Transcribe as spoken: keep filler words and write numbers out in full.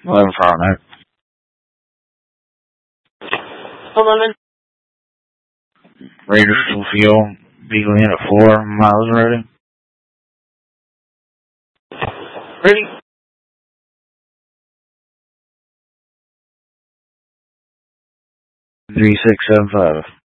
eleven Fahrenheit. Hold on then. Raiders full fuel. Beagle in at four miles ready. Ready? Three six seven five.